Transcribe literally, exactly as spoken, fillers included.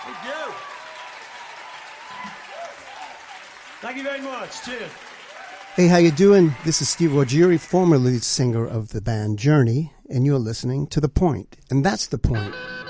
Thank you. Thank you very much. Cheers. Hey, how you doing? This is Steve Ruggieri, former lead singer of the band Journey, and you're listening to The Point. And that's the point.